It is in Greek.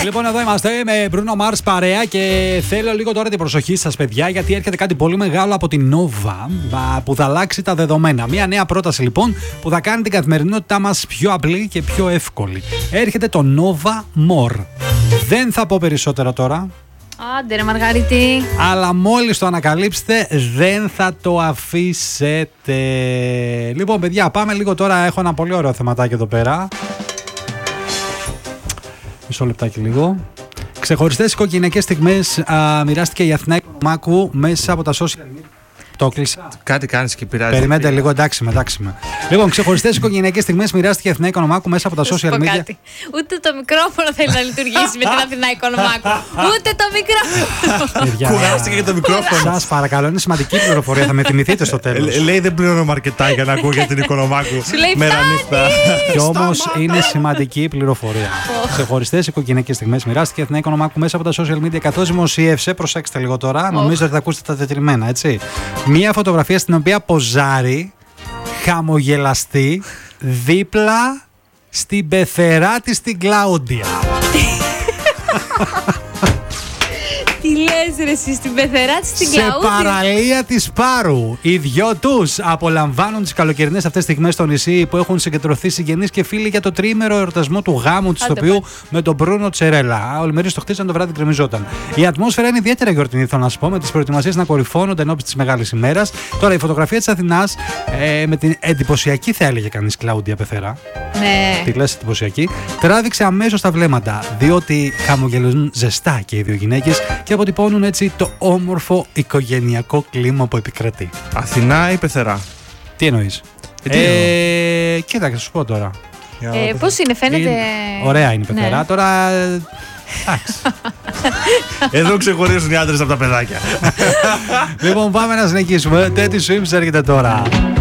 Λοιπόν, εδώ είμαστε με Bruno Mars παρέα και θέλω λίγο τώρα την προσοχή σας, παιδιά, γιατί έρχεται κάτι πολύ μεγάλο από την Nova που θα αλλάξει τα δεδομένα. Μια νέα πρόταση λοιπόν που θα κάνει την καθημερινότητά μας πιο απλή και πιο εύκολη. Έρχεται το Nova More. Δεν θα πω περισσότερο τώρα. Άντε ρε Μαργαρίτη. Αλλά μόλις το ανακαλύψετε δεν θα το αφήσετε. Λοιπόν, παιδιά, πάμε λίγο τώρα. Έχω ένα πολύ ωραίο θεματάκι εδώ πέρα. Μισό λεπτάκι λίγο. Ξεχωριστές οικογενειακές στιγμές μοιράστηκε η Αθηνά Οικονομάκου μέσα από τα social media. Το κλείσα. Κάτι κάνεις και πειράζει. Περιμένετε λίγο, εντάξει με. Λοιπόν, ξεχωριστές οικογενειακές στιγμές μοιράστηκε η Αθηνά Οικονομάκου μέσα από τα social media. Κάτι. Ούτε το μικρόφωνο θέλει να λειτουργήσει με την Αθηνά Οικονομάκου. Ούτε το μικρόφωνο. Κουράστηκε και το μικρόφωνο. Σας παρακαλώ, είναι σημαντική πληροφορία. Θα με θυμηθείτε στο τέλος. Λέει δεν πληρώνω αρκετά για να ακούω για την Οικονομάκου. Σου λέει μέρα φτάνει. νύχτα. Και όμως είναι σημαντική πληροφορία. Ξεχωριστές οικογενειακές στιγμές μοιράστηκε η Αθηνά Οικονομάκου μέσα από τα social media, καθώς δημοσίευσε, προσέξτε λίγο τώρα, νομίζω ότι θα ακούσετε τα τετριμμένα, έτσι. Μία φωτογραφία στην οποία ποζάρει χαμογελαστή δίπλα στην πεθερά της την Κλάουντια. Τι λες ρε εσύ, στην πεθερά της την Κλαούδια. Σε παραλία της Πάρου. Οι δυο τους απολαμβάνουν τις καλοκαιρινές αυτές στιγμές στο νησί που έχουν συγκεντρωθεί συγγενείς και φίλοι για το τριήμερο εορτασμό του γάμου της ηθοποιού με τον Μπρούνο Τσερέλα. Όλοι μερίες το χτίσαν, το βράδυ γκρεμιζόταν. Η ατμόσφαιρα είναι ιδιαίτερα γιορτινή, θέλω να σου πω, με τις προετοιμασίες να κορυφώνονται ενώπιση της μεγάλης ημέρας. Τώρα η φωτογραφία της Αθηνάς με την εντυπωσιακή, θα έλεγε κανείς, Κλάουντια Πεθερά. Ναι. Τη λες εντυπωσιακή. Τράβηξε αμέσως τα βλέμματα, διότι χαμογελούν ζεστά και οι δύο γυναίκες και αποτυπώνουν έτσι το όμορφο οικογενειακό κλίμα που επικρατεί. Αθηνά ή Πεθερά? Τι εννοείς? Κοίταξε, θα σου πω τώρα. Πώς είναι, φαίνεται. Ωραία είναι η Πεθερά. Ναι. Τώρα. Εντάξει. Εδώ ξεχωρίζουν οι άντρες από τα παιδάκια. Λοιπόν, πάμε να συνεχίσουμε. Τέτοι Swims έρχεται τώρα.